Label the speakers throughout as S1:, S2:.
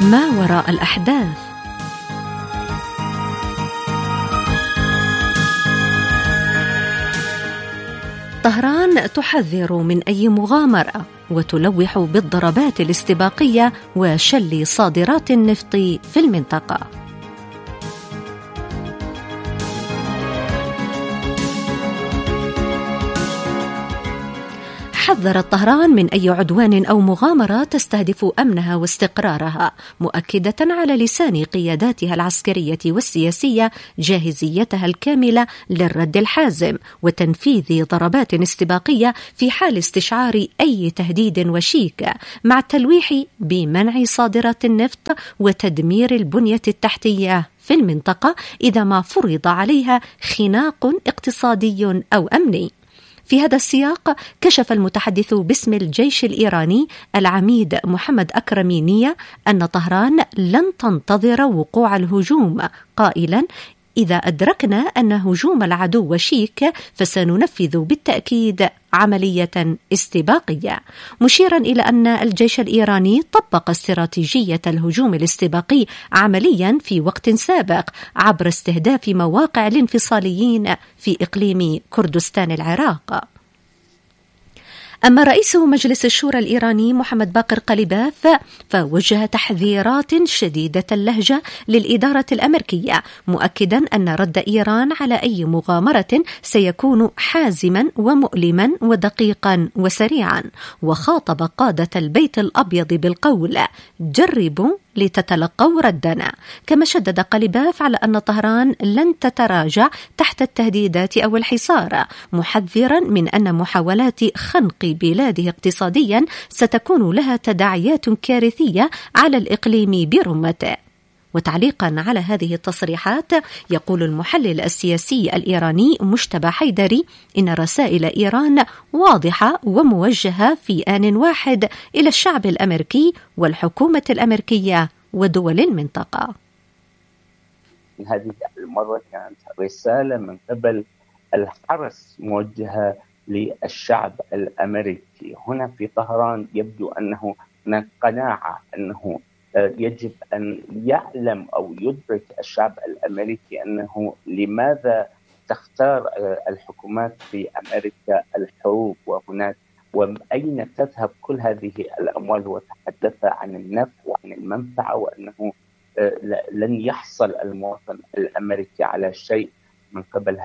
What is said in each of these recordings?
S1: ما وراء الأحداث. طهران تحذر من أي مغامرة وتلوح بالضربات الاستباقية وشل صادرات النفط في المنطقة. حذرت طهران من أي عدوان أو مغامرة تستهدف أمنها واستقرارها، مؤكدة على لسان قياداتها العسكرية والسياسية جاهزيتها الكاملة للرد الحازم وتنفيذ ضربات استباقية في حال استشعار أي تهديد وشيك، مع التلويح بمنع صادرات النفط وتدمير البنية التحتية في المنطقة إذا ما فرض عليها خناق اقتصادي أو أمني. في هذا السياق كشف المتحدث باسم الجيش الإيراني العميد محمد أكرمينية أن طهران لن تنتظر وقوع الهجوم، قائلا: إذا أدركنا أن هجوم العدو وشيك فسننفذ بالتأكيد عملية استباقية، مشيرا إلى أن الجيش الإيراني طبق استراتيجية الهجوم الاستباقي عمليا في وقت سابق عبر استهداف مواقع الانفصاليين في إقليم كردستان العراق. أما رئيس مجلس الشورى الإيراني محمد باقر قليباف فوجه تحذيرات شديدة اللهجة للإدارة الأمريكية، مؤكدا أن رد إيران على أي مغامرة سيكون حازما ومؤلما ودقيقا وسريعا، وخاطب قادة البيت الأبيض بالقول: جربوا لتتلقوا ردنا. كما شدد قليباف على أن طهران لن تتراجع تحت التهديدات أو الحصار، محذرا من أن محاولات خنق بلاده اقتصاديا ستكون لها تداعيات كارثية على الإقليم برمته. وتعليقا على هذه التصريحات يقول المحلل السياسي الإيراني مجتبى حيدري إن رسائل إيران واضحة وموجهة في آن واحد إلى الشعب الأمريكي والحكومة الأمريكية ودول المنطقة.
S2: هذه المرة كانت رسالة من قبل الحرس موجهة للشعب الأمريكي. هنا في طهران يبدو أنه هناك قناعة أنه يجب أن يعلم أو يدرك الشعب الأمريكي أنه لماذا تختار الحكومات في أمريكا الحروب وهناك وأين تذهب كل هذه الأموال، وتحدث عن النفع وعن المنفعة وأنه لن يحصل المواطن الأمريكي على شيء من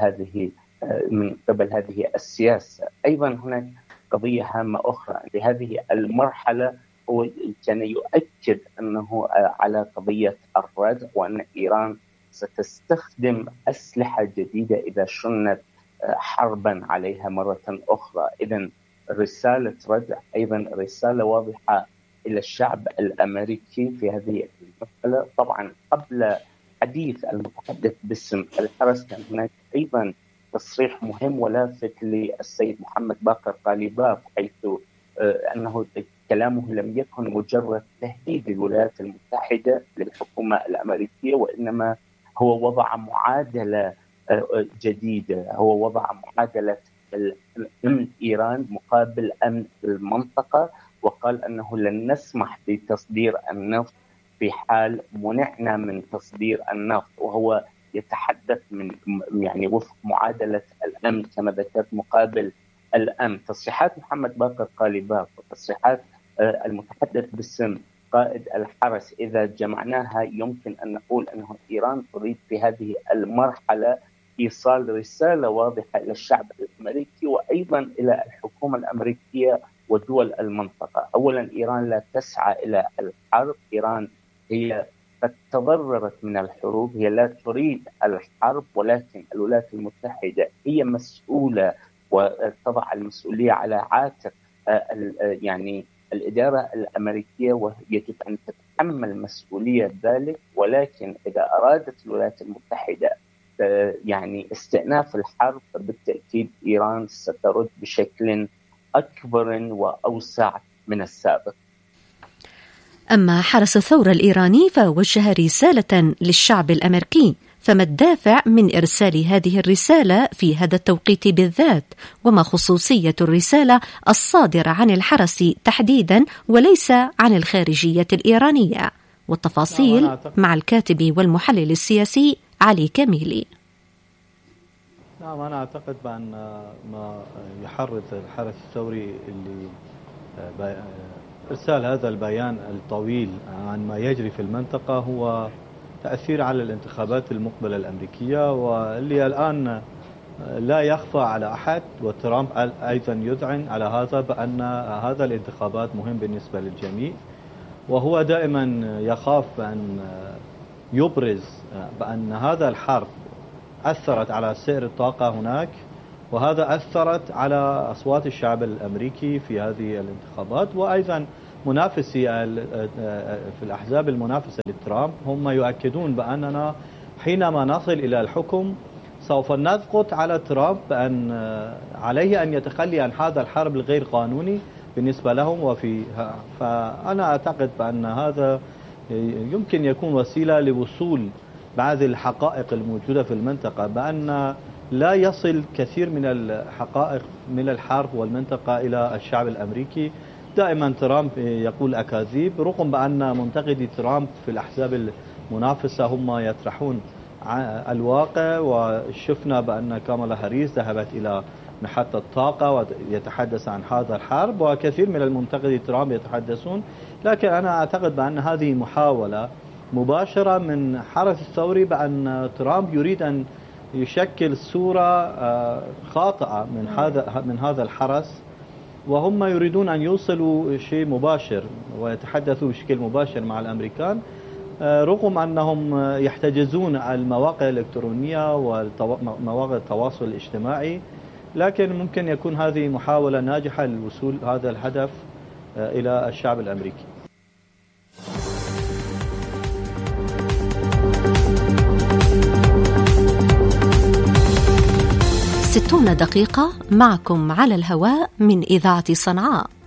S2: قبل هذه السياسة. أيضا هناك قضية هامة أخرى لهذه المرحلة، هو كان يؤكد أنه على قضية الردع، وأن إيران ستستخدم أسلحة جديدة إذا شنت حربا عليها مرة أخرى. إذن رسالة ردع أيضا رسالة واضحة إلى الشعب الأمريكي في هذه المسألة. طبعا قبل حديث المتحدث باسم الحرس كان هناك أيضا تصريح مهم ولافت للسيد محمد باقر قليباف، حيث أنه كلامه لم يكن مجرد تهديد للولايات المتحدة للحكومة الأمريكية، وإنما هو وضع معادلة جديدة، هو وضع معادلة أمن إيران مقابل أمن المنطقة، وقال أنه لن نسمح بتصدير النفط في حال منعنا من تصدير النفط، وهو يتحدث من وفق معادلة الأمن كما ذكرت مقابل الأمن. تصريحات محمد باقر قليباف وتصريحات المتحدث باسم قائد الحرس إذا جمعناها يمكن أن نقول أنه إيران تريد في هذه المرحلة إيصال رسالة واضحة إلى الشعب الأمريكي وأيضا إلى الحكومة الأمريكية ودول المنطقة. أولا إيران لا تسعى إلى الحرب، إيران هي قد تضررت من الحروب، هي لا تريد الحرب، ولكن الولايات المتحدة هي مسؤولة وتضع المسؤولية على عاتق الإدارة الأمريكية، ويجب أن تتحمل مسؤولية ذلك. ولكن إذا أرادت الولايات المتحدة استئناف الحرب فبالتأكيد إيران سترد بشكل أكبر وأوسع من السابق.
S1: أما حرس الثورة الإيراني فوجه رسالة للشعب الأمريكي، فما الدافع من إرسال هذه الرسالة في هذا التوقيت بالذات؟ وما خصوصية الرسالة الصادرة عن الحرس تحديدا وليس عن الخارجية الإيرانية؟ والتفاصيل مع الكاتب والمحلل السياسي علي كميلي.
S3: نعم، أنا أعتقد بأن ما يحرض الحرس الثوري اللي إرسال هذا البيان الطويل عن ما يجري في المنطقة هو تأثير على الانتخابات المقبلة الأمريكية، واللي الآن لا يخفى على أحد، وترامب أيضا يذعن على هذا بأن هذا الانتخابات مهم بالنسبة للجميع، وهو دائما يخاف أن يبرز بأن هذا الحرب أثرت على سعر الطاقة هناك، وهذا أثرت على أصوات الشعب الأمريكي في هذه الانتخابات. وأيضا منافسي في الأحزاب المنافسة لترامب هم يؤكدون بأننا حينما نصل إلى الحكم سوف نضغط على ترامب بأن عليه أن يتخلي عن هذا الحرب الغير قانوني بالنسبة لهم. فأنا أعتقد بأن هذا يمكن يكون وسيلة لوصول بعض الحقائق الموجودة في المنطقة، بأن لا يصل كثير من الحقائق من الحرب والمنطقة إلى الشعب الأمريكي. دائما ترامب يقول أكاذيب، رغم بأن منتقدي ترامب في الأحزاب المنافسة هم يطرحون الواقع، وشفنا بأن كامالا هاريس ذهبت إلى محطة طاقة ويتحدث عن هذا الحرب، وكثير من المنتقدي ترامب يتحدثون. لكن أنا أعتقد بأن هذه محاولة مباشرة من حرس الثوري بأن ترامب يريد أن يشكل صورة خاطئة من هذا الحرس، وهم يريدون أن يوصلوا شيء مباشر ويتحدثوا بشكل مباشر مع الأمريكان، رغم أنهم يحتجزون المواقع الإلكترونية ومواقع التواصل الاجتماعي. لكن ممكن يكون هذه محاولة ناجحة للوصول هذا الهدف إلى الشعب الأمريكي.
S1: 60 دقيقة معكم على الهواء من إذاعة صنعاء.